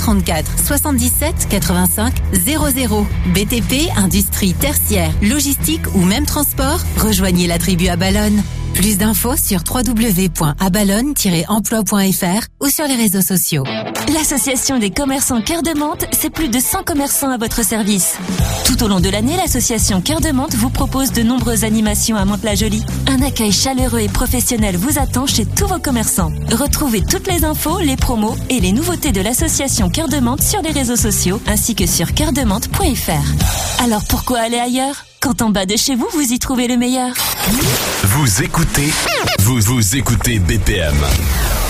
34 77 85 00. BTP, industrie tertiaire, logistique ou même transport, rejoignez la tribu Abalone. Plus d'infos sur www.abalone-emploi.fr ou sur les réseaux sociaux. L'association des commerçants Cœur de Mantes, c'est plus de 100 commerçants à votre service. Tout au long de l'année, l'association Cœur de Mantes vous propose de nombreuses animations à Mantes-la-Jolie. Un accueil chaleureux et professionnel vous attend chez tous vos commerçants. Retrouvez toutes les infos, les promos et les nouveautés de l'association Cœur de Mantes sur les réseaux sociaux ainsi que sur coeurdemante.fr. Alors pourquoi aller ailleurs ? Quand en bas de chez vous, vous y trouvez le meilleur. Vous écoutez BPM.